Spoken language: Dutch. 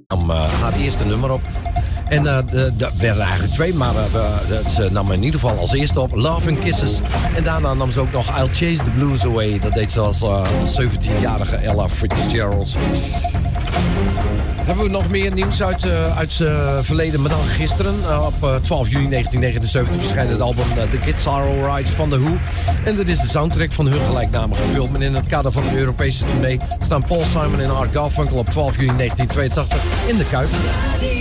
haar eerste nummer op. En er werden eigenlijk 2, maar ze nam in ieder geval als eerste op Love and Kisses. En daarna nam ze ook nog I'll Chase the Blues Away. Dat deed ze als 17-jarige Ella Fitzgerald. Hebben we nog meer nieuws uit verleden, maar dan gisteren. Op 12 juni 1979 verschijnt het album The Guitar Alright van The Who. En dat is de soundtrack van hun gelijknamige film. En in het kader van een Europese tournee staan Paul Simon en Art Garfunkel op 12 juni 1982 in de Kuip.